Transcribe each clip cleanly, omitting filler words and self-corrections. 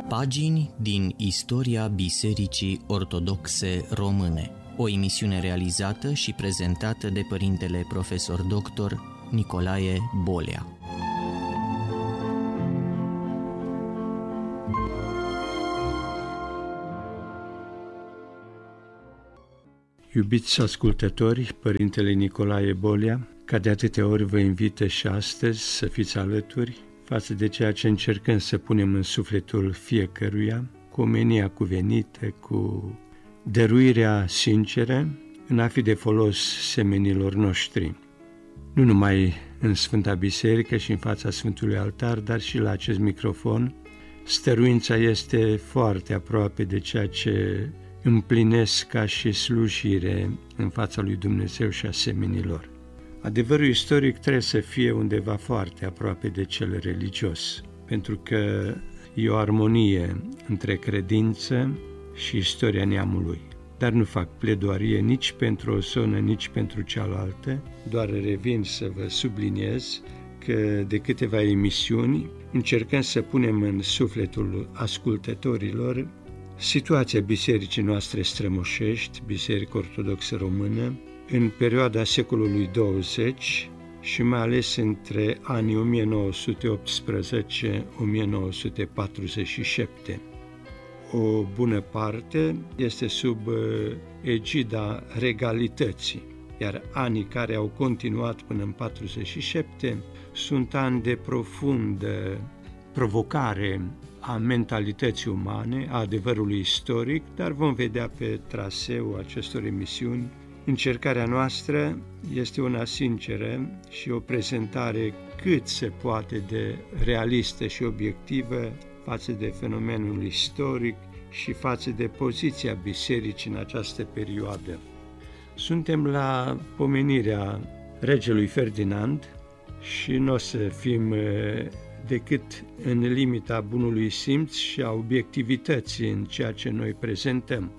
Pagini din istoria Bisericii Ortodoxe Române. O emisiune realizată și prezentată de părintele profesor dr. Nicolae Bolea. Iubiți ascultători, părintele Nicolae Bolea, ca de atâtea ori vă invită și astăzi să fiți alături față de ceea ce încercăm să punem în sufletul fiecăruia, cu omenia cuvenită, cu dăruirea sinceră, în a fi de folos semenilor noștri. Nu numai în Sfânta Biserică și în fața Sfântului Altar, dar și la acest microfon, stăruința este foarte aproape de ceea ce împlinesc ca și slujire în fața lui Dumnezeu și a semenilor. Adevărul istoric trebuie să fie undeva foarte aproape de cel religios, pentru că e o armonie între credință și istoria neamului. Dar nu fac pledoarie nici pentru o zonă, nici pentru cealaltă, doar revin să vă subliniez că de câteva emisiuni încercăm să punem în sufletul ascultătorilor situația bisericii noastre strămoșești, Biserica Ortodoxă Română, în perioada secolului 20 și mai ales între anii 1918-1947. O bună parte este sub egida regalității, iar anii care au continuat până în 47 sunt ani de profundă provocare a mentalității umane, a adevărului istoric, dar vom vedea pe traseul acestor emisiuni. Încercarea noastră este una sinceră și o prezentare cât se poate de realistă și obiectivă față de fenomenul istoric și față de poziția bisericii în această perioadă. Suntem la pomenirea regelui Ferdinand și nu o să fim decât în limita bunului simț și a obiectivității în ceea ce noi prezentăm.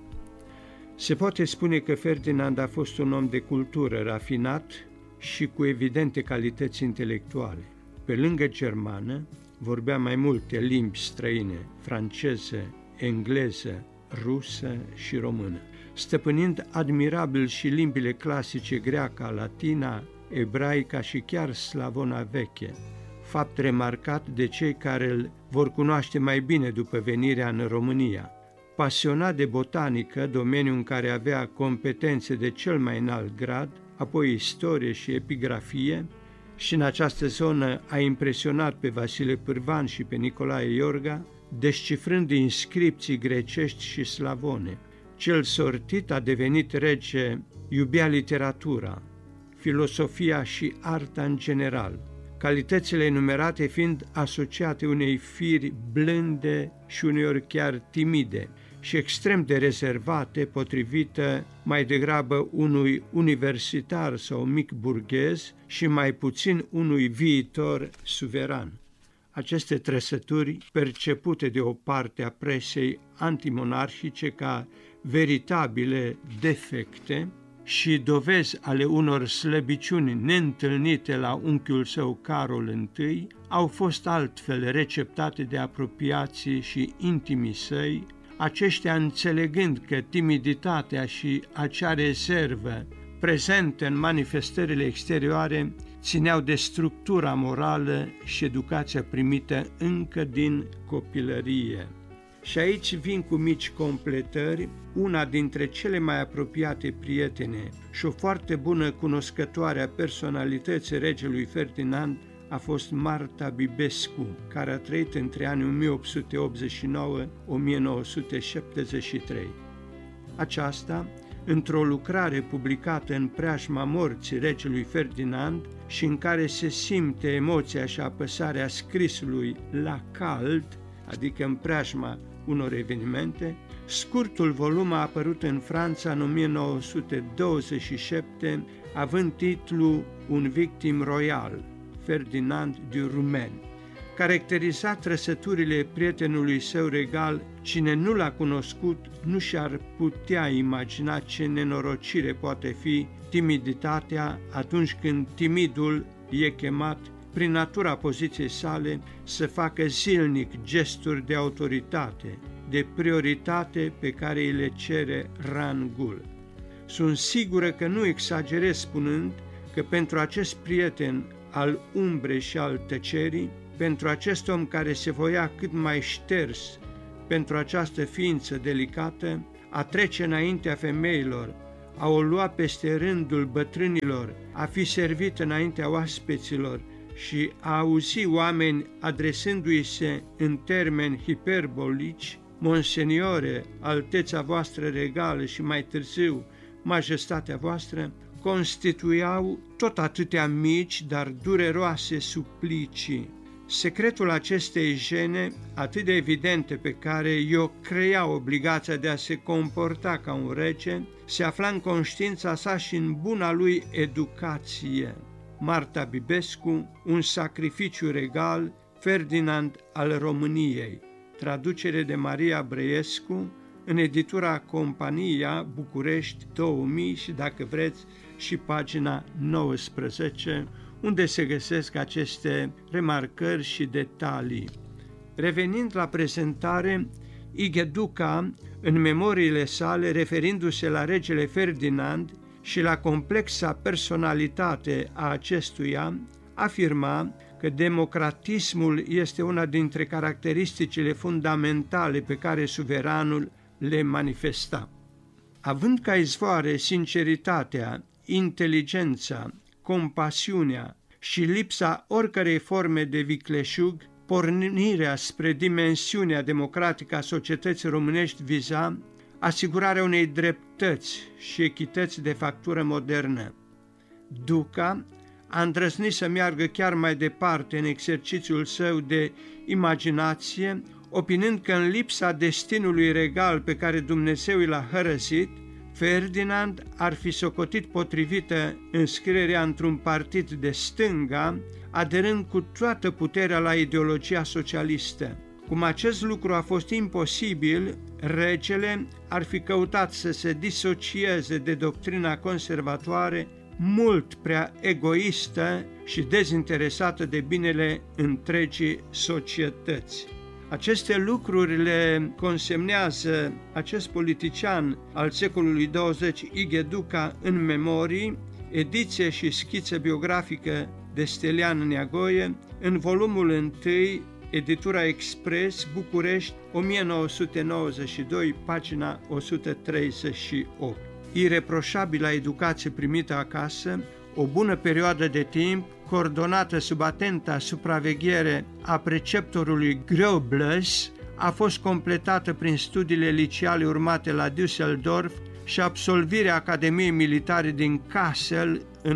Se poate spune că Ferdinand a fost un om de cultură rafinat și cu evidente calități intelectuale. Pe lângă germană, vorbea mai multe limbi străine, franceză, engleză, rusă și română, stăpânind admirabil și limbile clasice greaca, latina, ebraica și chiar slavona veche, fapt remarcat de cei care îl vor cunoaște mai bine după venirea în România. Pasionat de botanică, domeniu în care avea competențe de cel mai înalt grad, apoi istorie și epigrafie, și în această zonă a impresionat pe Vasile Pârvan și pe Nicolae Iorga, descifrând inscripții grecești și slavone. Cel sortit a devenit rege, iubea literatura, filosofia și arta în general, calitățile enumerate fiind asociate unei firi blânde și uneori chiar timide și extrem de rezervate, potrivită mai degrabă unui universitar sau mic burghez și mai puțin unui viitor suveran. Aceste trăsături, percepute de o parte a presei antimonarhice ca veritabile defecte și dovezi ale unor slăbiciuni neîntâlnite la unchiul său Carol I, au fost altfel receptate de apropiații și intimii săi, aceștia înțelegând că timiditatea și acea rezervă prezente în manifestările exterioare țineau de structura morală și educația primită încă din copilărie. Și aici vin cu mici completări, una dintre cele mai apropiate prietene și o foarte bună cunoscătoare a personalității regelui Ferdinand a fost Marta Bibescu, care a trăit între anii 1889-1973. Aceasta, într-o lucrare publicată în preajma morții regelui Ferdinand și în care se simte emoția și apăsarea scrisului la cald, adică în preajma unor evenimente, scurtul volum a apărut în Franța în 1927, având titlul Un victim royal, Ferdinand du Rumen. Caracteriza trăsăturile prietenului său regal, cine nu l-a cunoscut nu și-ar putea imagina ce nenorocire poate fi timiditatea atunci când timidul e chemat prin natura poziției sale, să facă zilnic gesturi de autoritate, de prioritate pe care îi le cere rangul. Sunt sigură că nu exagerez spunând că pentru acest prieten al umbrei și al tăcerii, pentru acest om care se voia cât mai șters, pentru această ființă delicată, a trece înaintea femeilor, a o lua peste rândul bătrânilor, a fi servit înaintea oaspeților și a auzi oameni adresându-i se în termeni hiperbolici, Monseniore, alteța voastră regală și mai târziu majestatea voastră, constituiau tot atâtea mici, dar dureroase suplicii. Secretul acestei jene, atât de evidente pe care i-o crea obligația de a se comporta ca un rege, se afla în conștiința sa și în buna lui educație. Marta Bibescu, Un sacrificiu regal, Ferdinand al României, traducere de Maria Brăiescu, în editura Compania, București 2000 și, dacă vreți, și pagina 19, unde se găsesc aceste remarcări și detalii. Revenind la prezentare, Igheduca, în memoriile sale, referindu-se la regele Ferdinand și la complexa personalitate a acestuia, afirma că democratismul este una dintre caracteristicile fundamentale pe care suveranul le manifesta. Având ca izvoare sinceritatea, inteligența, compasiunea și lipsa oricărei forme de vicleșug, pornirea spre dimensiunea democratică a societății românești viza asigurarea unei dreptăți și echități de factură modernă. Duca a îndrăznit să meargă chiar mai departe în exercițiul său de imaginație, opinând că în lipsa destinului regal pe care Dumnezeu l-a hărăzit, Ferdinand ar fi socotit potrivită înscrierea într-un partid de stânga, aderând cu toată puterea la ideologia socialistă. Cum acest lucru a fost imposibil, regele ar fi căutat să se disocieze de doctrina conservatoare, mult prea egoistă și dezinteresată de binele întregii societăți. Aceste lucruri le consemnează acest politician al secolului 20, Igheduca, în memorii, ediție și schiță biografică de Stelian Neagoie, în volumul 1, editura Express, București, 1992, pagina 138. Ireproșabila educație primită acasă, o bună perioadă de timp, coordonată sub atenta supraveghere a preceptorului Groeblers, a fost completată prin studiile liceale urmate la Düsseldorf și absolvirea Academiei Militare din Kassel în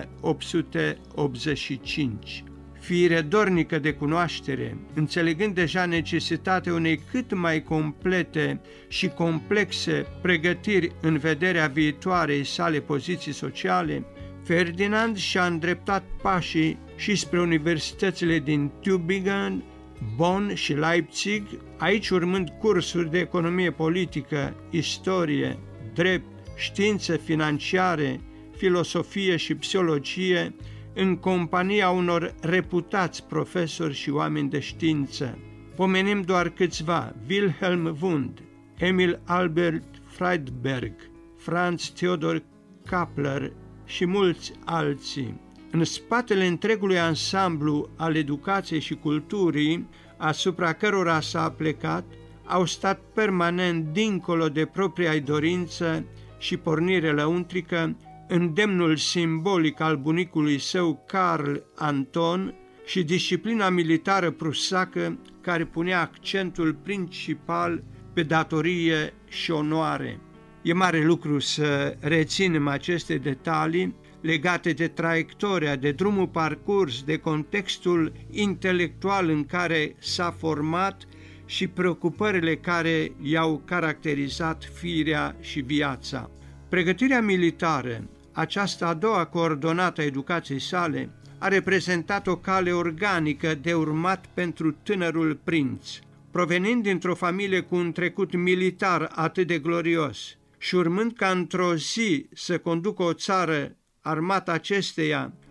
1885. Fire dornică de cunoaștere, înțelegând deja necesitatea unei cât mai complete și complexe pregătiri în vederea viitoarei sale poziții sociale, Ferdinand și-a îndreptat pașii și spre universitățile din Tübingen, Bonn și Leipzig, aici urmând cursuri de economie politică, istorie, drept, științe financiare, filosofie și psihologie, în compania unor reputați profesori și oameni de știință. Pomenim doar câțiva: Wilhelm Wundt, Emil Albert Friedberg, Franz Theodor Kapler și mulți alții. În spatele întregului ansamblu al educației și culturii, asupra cărora s-a plecat, au stat permanent dincolo de propria dorință și pornire lăuntrică, îndemnul simbolic al bunicului său Carl Anton și disciplina militară prusacă care punea accentul principal pe datorie și onoare. E mare lucru să reținem aceste detalii legate de traiectoria, de drumul parcurs, de contextul intelectual în care s-a format și preocupările care i-au caracterizat firea și viața. Pregătirea militară, aceasta a doua coordonată a educației sale, a reprezentat o cale organică de urmat pentru tânărul prinț. Provenind dintr-o familie cu un trecut militar atât de glorios și urmând ca într-o zi să conducă o țară, armata acesteia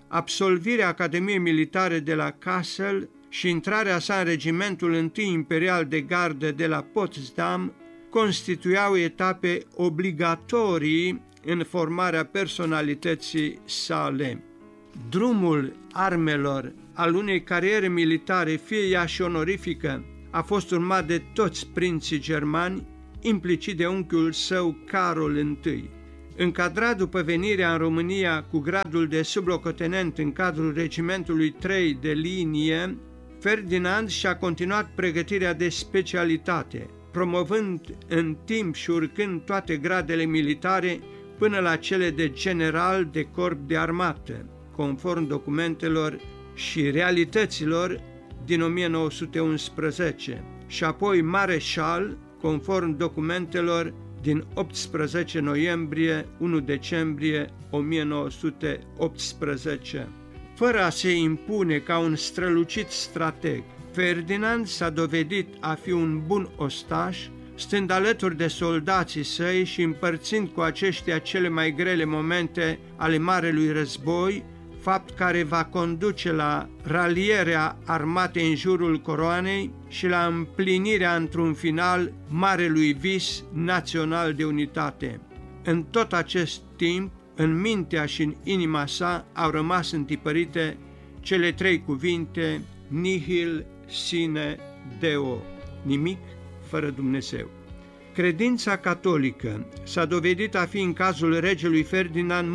absolvirea Academiei Militare de la Kassel și intrarea sa în regimentul I Imperial de Gardă de la Potsdam constituiau etape obligatorii în formarea personalității sale. Drumul armelor al unei cariere militare, fie ea și onorifică, a fost urmat de toți prinții germani, implicit de unchiul său Carol I. Încadrat după venirea în România cu gradul de sublocotenent în cadrul regimentului 3 de linie, Ferdinand și-a continuat pregătirea de specialitate, promovând în timp și urcând toate gradele militare până la cele de general de corp de armată, conform documentelor și realităților din 1911, și apoi mareșal, conform documentelor din 18 noiembrie 1 decembrie 1918. Fără a se impune ca un strălucit strateg, Ferdinand s-a dovedit a fi un bun ostaș, stând alături de soldații săi și împărțind cu aceștia cele mai grele momente ale Marelui Război, fapt care va conduce la ralierea armatei în jurul coroanei și la împlinirea într-un final marelui vis național de unitate. În tot acest timp, în mintea și în inima sa au rămas întipărite cele 3 cuvinte: nihil sine Deo, nimic fără Dumnezeu. Credința catolică s-a dovedit a fi în cazul regelui Ferdinand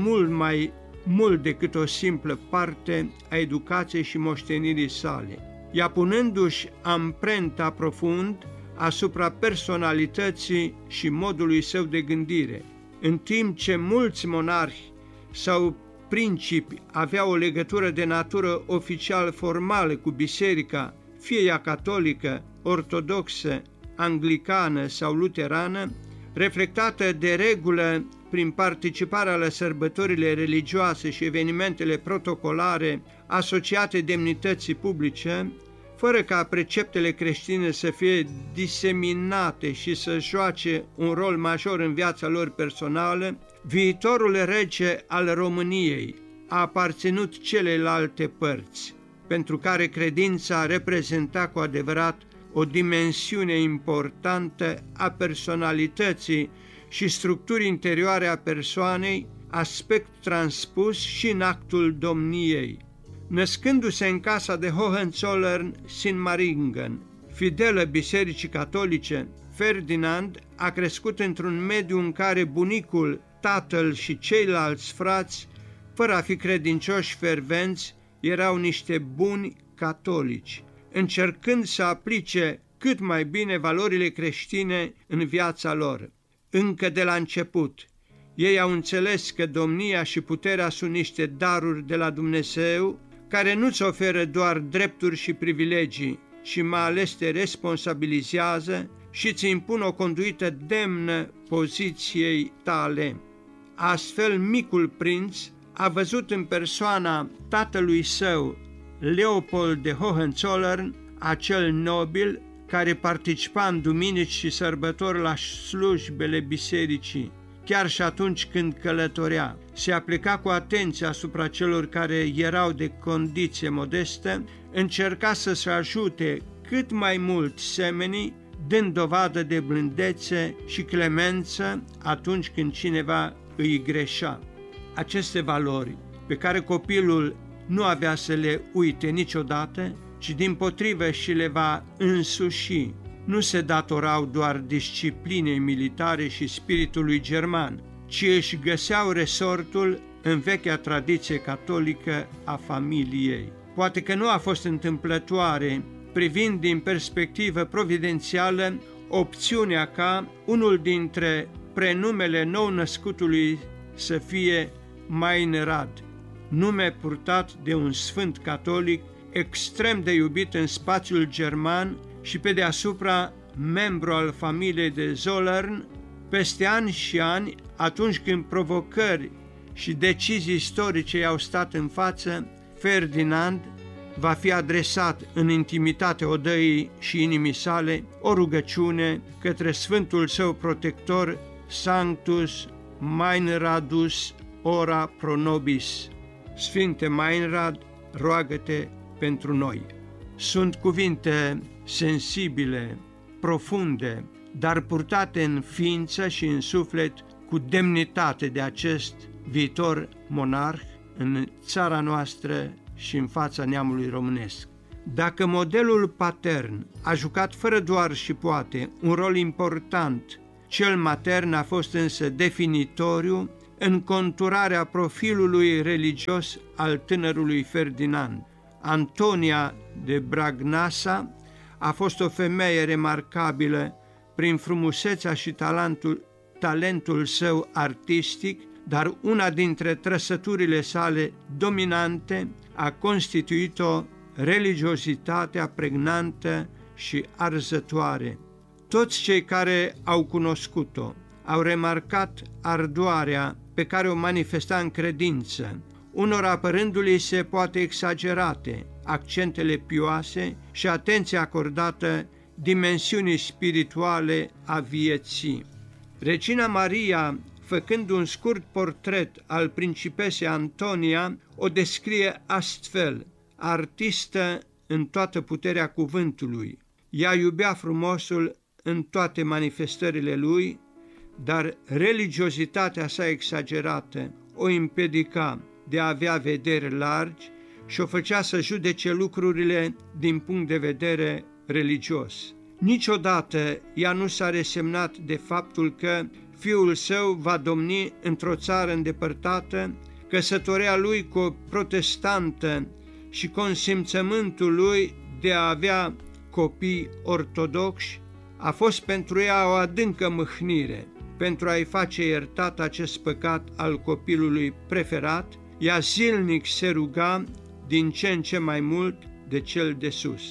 mult decât o simplă parte a educației și moștenirii sale, ea punându-și amprenta profund asupra personalității și modului său de gândire. În timp ce mulți monarhi sau principi aveau o legătură de natură oficial formală cu biserica, fie ea catolică, ortodoxă, anglicană sau luterană, reflectată de regulă prin participarea la sărbătorile religioase și evenimentele protocolare asociate demnității publice, fără ca preceptele creștine să fie diseminate și să joace un rol major în viața lor personală, viitorul rege al României a aparținut celelalte părți, pentru care credința reprezenta cu adevărat o dimensiune importantă a personalității și structurii interioare a persoanei, aspect transpus și în actul domniei. Născându-se în casa de Hohenzollern-Sigmaringen, fidelă bisericii catolice, Ferdinand a crescut într-un mediu în care bunicul, tatăl și ceilalți frați, fără a fi credincioși fervenți, erau niște buni catolici, încercând să aplice cât mai bine valorile creștine în viața lor. Încă de la început, ei au înțeles că domnia și puterea sunt niște daruri de la Dumnezeu, care nu-ți oferă doar drepturi și privilegii, ci mai ales te responsabilizează și îți impun o conduită demnă poziției tale. Astfel, micul prinț a văzut în persoana tatălui său, Leopold de Hohenzollern, acel nobil care participa în duminici și sărbători la slujbele bisericii, chiar și atunci când călătorea. Se aplica cu atenție asupra celor care erau de condiție modestă, încerca să-și ajute cât mai mult semenii, dând dovadă de blândețe și clemență atunci când cineva îi greșea. Aceste valori, pe care copilul nu avea să le uite niciodată, ci dimpotrivă și le va însuși, nu se datorau doar disciplinei militare și spiritului german, ci își găseau resortul în vechea tradiție catolică a familiei. Poate că nu a fost întâmplătoare, privind din perspectivă providențială, opțiunea ca unul dintre prenumele nou-născutului să fie Meinrad, nume purtat de un sfânt catolic extrem de iubit în spațiul german și pe deasupra membru al familiei de Zollern. Peste ani și ani, atunci când provocări și decizii istorice i-au stat în față, Ferdinand va fi adresat în intimitatea odăii și inimii sale o rugăciune către Sfântul său protector, Sanctus Meinradus ora pro nobis, Sfinte Meinrad, roagă-te pentru noi. Sunt cuvinte sensibile, profunde, dar purtate în ființă și în suflet cu demnitate de acest viitor monarh în țara noastră și în fața neamului românesc. Dacă modelul patern a jucat fără doar și poate un rol important, cel matern a fost însă definitoriu în conturarea profilului religios al tânărului Ferdinand. Antonia de Bragança a fost o femeie remarcabilă prin frumusețea și talentul său artistic, dar una dintre trăsăturile sale dominante a constituit-o religiozitatea pregnantă și arzătoare. Toți cei care au cunoscut-o au remarcat ardoarea pe care o manifesta în credință, unora părându-i se poate exagerate, accentele pioase și atenția acordată dimensiunii spirituale a vieții. Regina Maria, făcând un scurt portret al principesei Antonia, o descrie astfel: artistă în toată puterea cuvântului. Ea iubea frumosul în toate manifestările lui, dar religiozitatea sa exagerată o împiedica de a avea vederi largi și o făcea să judece lucrurile din punct de vedere religios. Niciodată ea nu s-a resemnat de faptul că fiul său va domni într-o țară îndepărtată, căsătoria lui cu o protestantă și consimțământul lui de a avea copii ortodoxi a fost pentru ea o adâncă mâhnire. Pentru a-i face iertat acest păcat al copilului preferat, ea zilnic se ruga din ce în ce mai mult de cel de sus.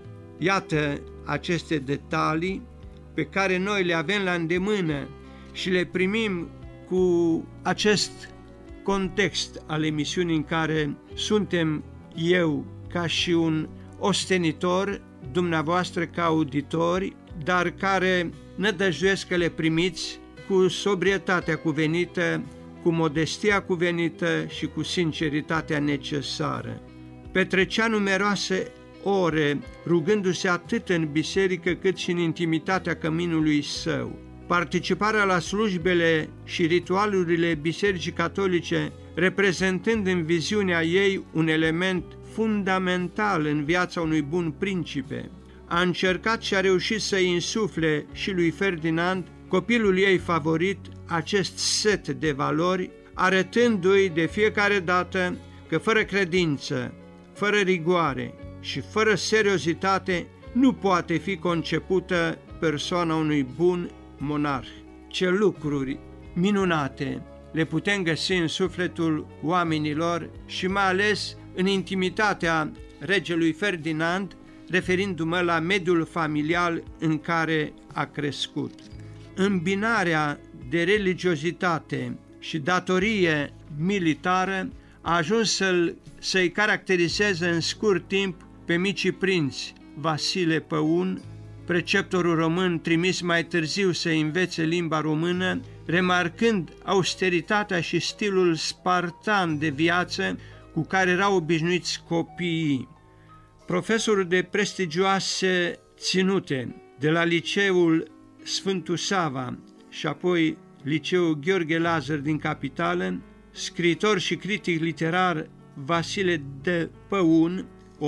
Iată aceste detalii pe care noi le avem la îndemână și le primim cu acest context al emisiunii în care suntem eu ca și un ostenitor, dumneavoastră ca auditori, dar care nădăjduiesc că le primiți cu sobrietatea cuvenită, cu modestia cuvenită și cu sinceritatea necesară. Petrecea numeroase ore rugându-se atât în biserică cât și în intimitatea căminului său. Participarea la slujbele și ritualurile Bisericii Catolice, reprezentând în viziunea ei un element fundamental în viața unui bun principe, a încercat și a reușit să-i insufle și lui Ferdinand, copilul ei favorit, acest set de valori, arătându-i de fiecare dată că fără credință, fără rigoare și fără seriozitate nu poate fi concepută persoana unui bun monarh. Ce lucruri minunate le putem găsi în sufletul oamenilor și mai ales în intimitatea regelui Ferdinand, referindu-mă la mediul familial în care a crescut. Îmbinarea de religiozitate și datorie militară a ajuns să-i caracterizeze în scurt timp pe micii prinți Vasile Păun, preceptorul român trimis mai târziu să învețe limba română, remarcând austeritatea și stilul spartan de viață cu care erau obișnuiți copiii. Profesorul de prestigioase ținute de la liceul Sfântul Sava și apoi liceul Gheorghe Lazar din capitală, scriitor și critic literar Vasile de Păun,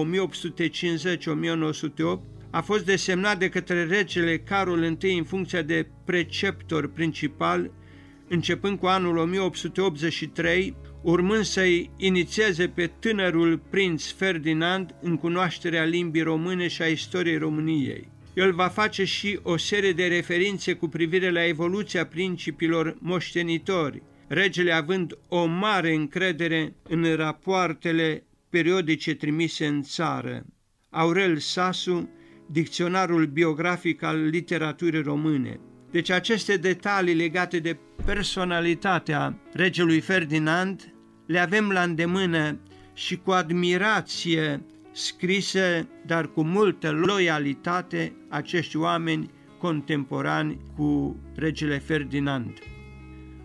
1850-1908, a fost desemnat de către regele Carol I în funcția de preceptor principal, începând cu anul 1883, urmând să-i inițieze pe tânărul prinț Ferdinand în cunoașterea limbii române și a istoriei României. El va face și o serie de referințe cu privire la evoluția principilor moștenitori, regele având o mare încredere în rapoartele periodice trimise în țară. Aurel Sasu, Dicționarul biografic al literaturii române. Deci aceste detalii legate de personalitatea regelui Ferdinand le avem la îndemână și cu admirație scrise, dar cu multă loialitate, acești oameni contemporani cu regele Ferdinand.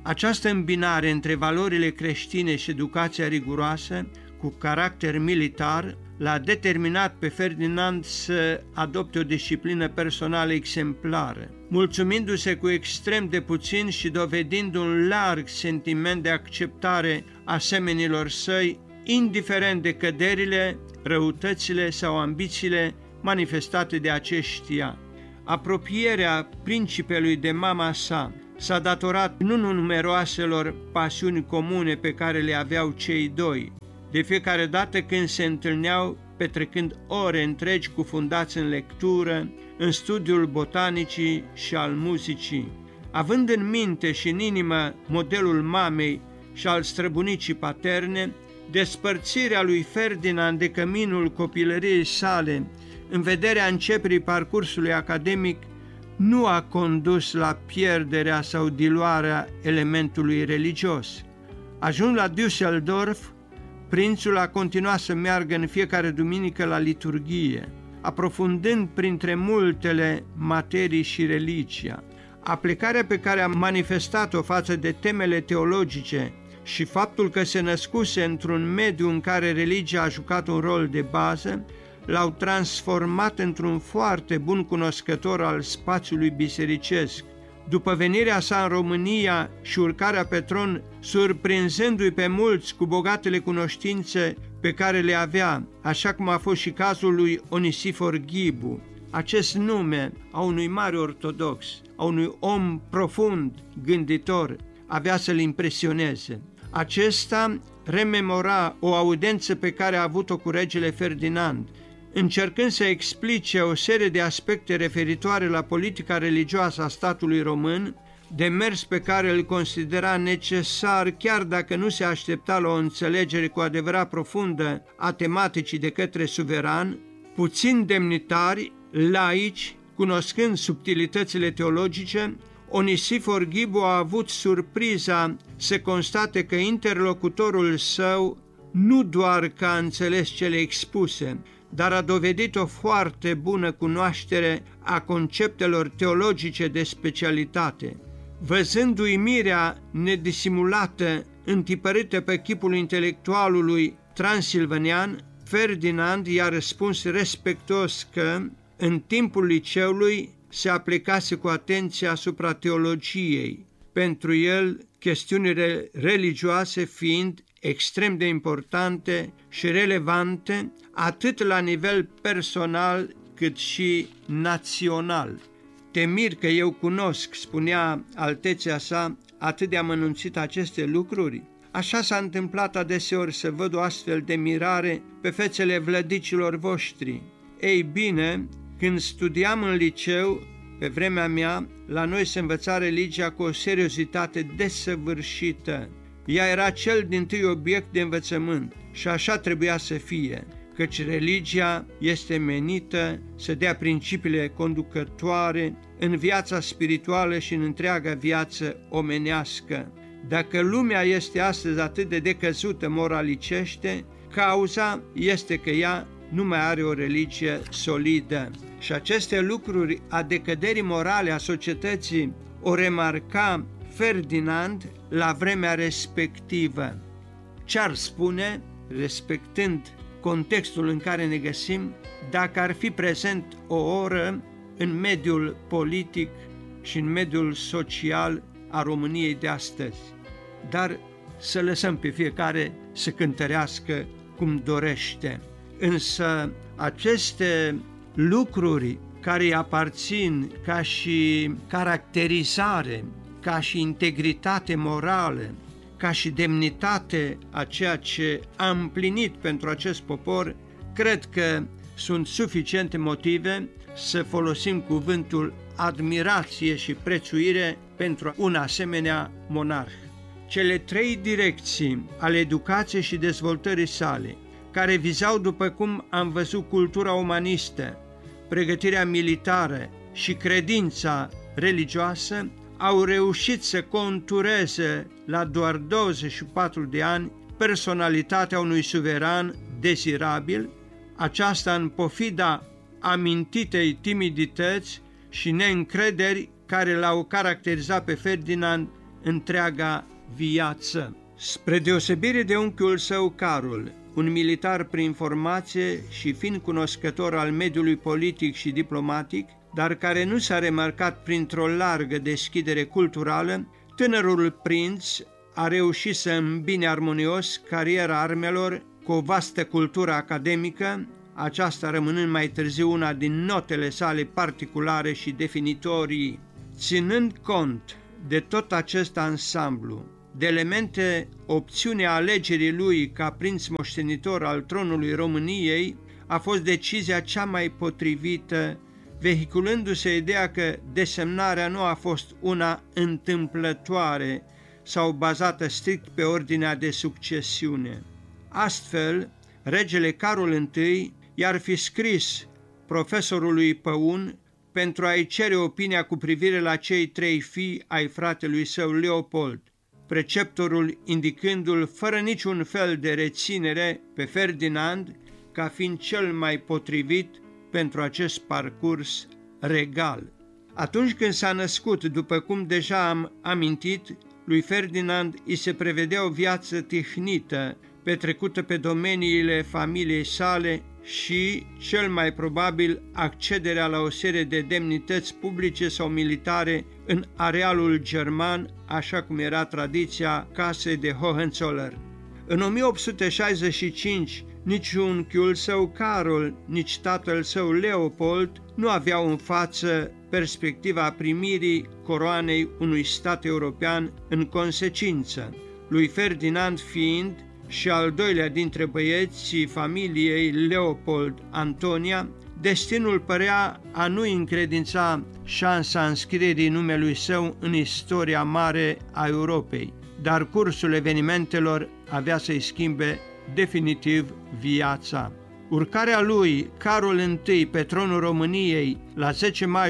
Această îmbinare între valorile creștine și educația riguroasă, cu caracter militar, l-a determinat pe Ferdinand să adopte o disciplină personală exemplară, mulțumindu-se cu extrem de puțin și dovedind un larg sentiment de acceptare a semenilor săi, indiferent de căderile, răutățile sau ambițiile manifestate de aceștia. Apropierea principelui de mama sa s-a datorat nu numeroaselor pasiuni comune pe care le aveau cei doi, de fiecare dată când se întâlneau petrecând ore întregi cufundați în lectură, în studiul botanicii și al muzicii. Având în minte și în inimă modelul mamei și al străbunicii paterne, despărțirea lui Ferdinand de căminul copilăriei sale în vederea începerii parcursului academic nu a condus la pierderea sau diluarea elementului religios. Ajuns la Düsseldorf, prințul a continuat să meargă în fiecare duminică la liturghie, aprofundând printre multele materii și religia. Aplicarea pe care a manifestat-o față de temele teologice și faptul că se născuse într-un mediu în care religia a jucat un rol de bază, l-au transformat într-un foarte bun cunoscător al spațiului bisericesc. După venirea sa în România și urcarea pe tron, surprinzându-i pe mulți cu bogatele cunoștințe pe care le avea, așa cum a fost și cazul lui Onisifor Ghibu, acest nume a unui mare ortodox, a unui om profund, gânditor, avea să-l impresioneze. Acesta rememora o audiență pe care a avut-o cu regele Ferdinand, încercând să explice o serie de aspecte referitoare la politica religioasă a statului român, demers pe care îl considera necesar, chiar dacă nu se aștepta la o înțelegere cu adevărat profundă a tematicii de către suveran. Puțini demnitari, laici, cunoscând subtilitățile teologice, Onisifor Ghibu a avut surpriza să constate că interlocutorul său nu doar că a înțeles cele expuse, dar a dovedit o foarte bună cunoaștere a conceptelor teologice de specialitate. Văzând uimirea nedisimulată întipărită pe chipul intelectualului transilvanian, Ferdinand i-a răspuns respectuos că, în timpul liceului, se aplicase cu atenție asupra teologiei, pentru el chestiunile religioase fiind extrem de importante și relevante, atât la nivel personal cât și național. Te mir că eu cunosc, spunea altețea sa, atât de amănunțit aceste lucruri. Așa s-a întâmplat adeseori să văd o astfel de mirare pe fețele vlădicilor voștri. Ei bine, când studiam în liceu, pe vremea mea, la noi se învăța religia cu o seriozitate desăvârșită. Ea era cel dintâi obiect de învățământ și așa trebuia să fie, căci religia este menită să dea principiile conducătoare în viața spirituală și în întreaga viață omenească. Dacă lumea este astăzi atât de decăzută moralicește, cauza este că ea nu mai are o religie solidă. Și aceste lucruri a decăderii morale a societății o remarca Ferdinand la vremea respectivă. Ce-ar spune, respectând contextul în care ne găsim, dacă ar fi prezent o oră în mediul politic și în mediul social a României de astăzi? Dar să lăsăm pe fiecare să cântărească cum dorește. Însă aceste lucruri care îi aparțin ca și caracterizare, ca și integritate morală, ca și demnitate a ceea ce a împlinit pentru acest popor, cred că sunt suficiente motive să folosim cuvântul admirație și prețuire pentru un asemenea monarh. Cele trei direcții ale educației și dezvoltării sale, care vizau, după cum am văzut, cultura umanistă, pregătirea militară și credința religioasă, au reușit să contureze la doar 24 de ani personalitatea unui suveran dezirabil, aceasta în pofida amintitei timidități și neîncrederi care l-au caracterizat pe Ferdinand întreaga viață. Spre deosebire de unchiul său Carol, un militar prin formație și fiind cunoscător al mediului politic și diplomatic, dar care nu s-a remarcat printr-o largă deschidere culturală, tânărul prinț a reușit să îmbine armonios cariera armelor cu o vastă cultură academică, aceasta rămânând mai târziu una din notele sale particulare și definitorii. Ținând cont de tot acest ansamblu, de elemente, opțiunea alegerii lui ca prinț moștenitor al tronului României a fost decizia cea mai potrivită, vehiculându-se ideea că desemnarea nu a fost una întâmplătoare sau bazată strict pe ordinea de succesiune. Astfel, regele Carol I i-ar fi scris profesorului Păun pentru a-i cere opinia cu privire la cei 3 fii ai fratelui său Leopold, preceptorul indicându-l fără niciun fel de reținere pe Ferdinand ca fiind cel mai potrivit pentru acest parcurs regal. Atunci când s-a născut, după cum deja am amintit, lui Ferdinand îi se prevedea o viață tihnită, petrecută pe domeniile familiei sale și, cel mai probabil, accederea la o serie de demnități publice sau militare în arealul german, așa cum era tradiția casei de Hohenzollern. În 1865, nici unchiul său Carol, nici tatăl său Leopold nu aveau în față perspectiva primirii coroanei unui stat european în consecință, lui Ferdinand fiind și al doilea dintre băieții familiei Leopold Antonia, destinul părea a nu încredința șansa înscrierii numelui său în istoria mare a Europei, dar cursul evenimentelor avea să-i schimbe definitiv viața. Urcarea lui, Carol I, pe tronul României la 10 mai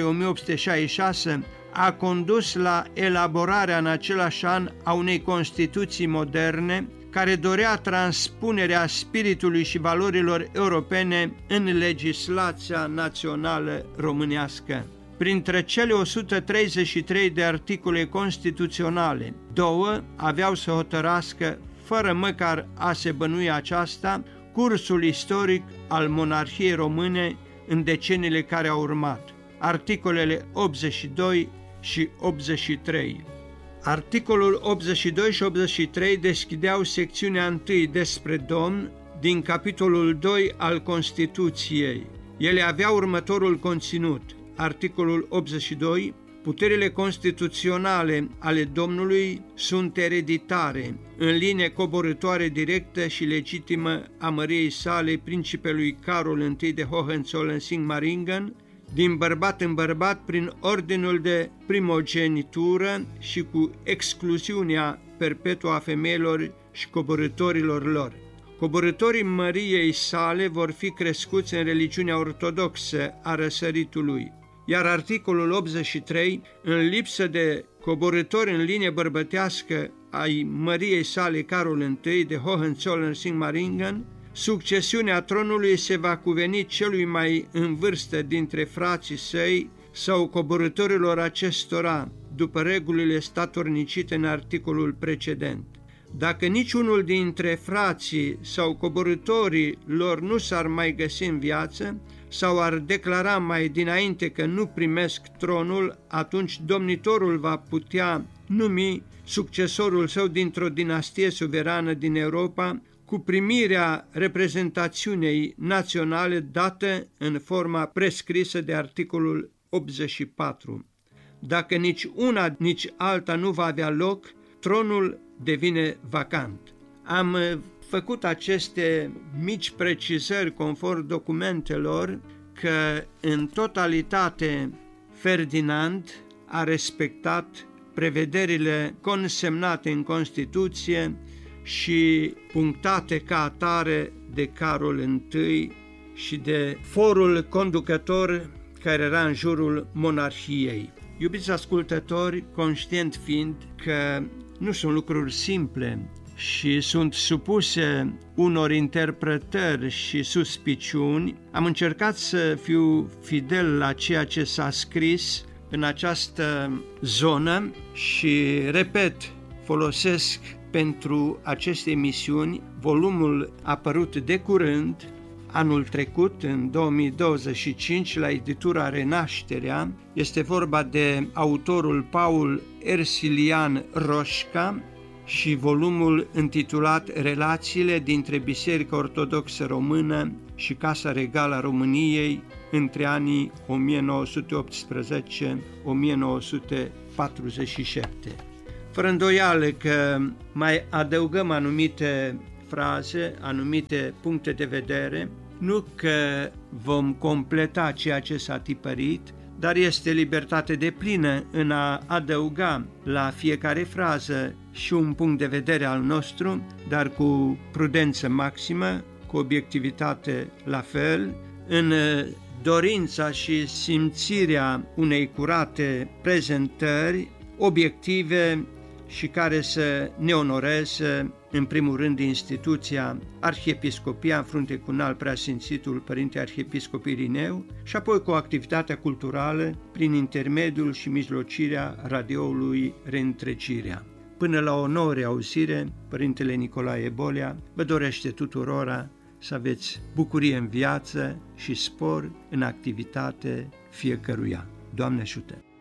1866 a condus la elaborarea în același an a unei Constituții moderne care dorea transpunerea spiritului și valorilor europene în legislația națională românească. Printre cele 133 de articole constituționale, 2 aveau să hotărască, fără măcar a se bănui aceasta, cursul istoric al monarhiei române în deceniile care au urmat, articolele 82 și 83. Articolul 82 și 83 deschideau secțiunea 1 despre domn din capitolul 2 al Constituției. Ele aveau următorul conținut. Articolul 82: puterile constituționale ale domnului sunt ereditare, în linie coborâtoare directă și legitimă a măriei sale principelui Carol I de Hohenzollern-Sigmaringen, din bărbat în bărbat prin ordinul de primogenitură și cu excluziunea perpetuă a femeilor și coborâtorilor lor. Coborâtorii măriei sale vor fi crescuți în religiunea ortodoxă a răsăritului, iar articolul 83, în lipsă de coborâtori în linie bărbătească ai măriei sale Carol I de Hohenzollern-Sigmaringen, succesiunea tronului se va cuveni celui mai în vârstă dintre frații săi sau coborâtorilor acestora, după regulile statornicite în articolul precedent. Dacă niciunul dintre frații sau coborâtorii lor nu s-ar mai găsi în viață sau ar declara mai dinainte că nu primesc tronul, atunci domnitorul va putea numi succesorul său dintr-o dinastie suverană din Europa, cu primirea reprezentațiunii naționale dată în forma prescrisă de articolul 84. Dacă nici una, nici alta nu va avea loc, tronul devine vacant. Am făcut aceste mici precizări conform documentelor că în totalitate Ferdinand a respectat prevederile consemnate în Constituție și punctate ca atare de Carol I și de forul conducător care era în jurul monarhiei. Iubiți ascultători, conștient fiind că nu sunt lucruri simple și sunt supuse unor interpretări și suspiciuni, am încercat să fiu fidel la ceea ce s-a scris în această zonă și, repet, folosesc pentru aceste emisiuni volumul apărut de curând, anul trecut, în 2025, la editura Renașterea. Este vorba de autorul Paul Ersilian Roșca și volumul intitulat Relațiile dintre Biserica Ortodoxă Română și Casa Regală a României între anii 1918-1947. Fără îndoială că mai adăugăm anumite fraze, anumite puncte de vedere, nu că vom completa ceea ce s-a tipărit, dar este libertate deplină în a adăuga la fiecare frază și un punct de vedere al nostru, dar cu prudență maximă, cu obiectivitate la fel, în dorința și simțirea unei curate prezentări obiective și care să ne onoreze, în primul rând, instituția Arhiepiscopia, în frunte cu înalt preasfințitul Părinte Arhiepiscop Irineu, și apoi cu activitatea culturală prin intermediul și mijlocirea radioului Reîntregirea. Până la o nouă reauzire, Părintele Nicolae Bolea vă dorește tuturora să aveți bucurie în viață și spor în activitate fiecăruia. Doamne ajută!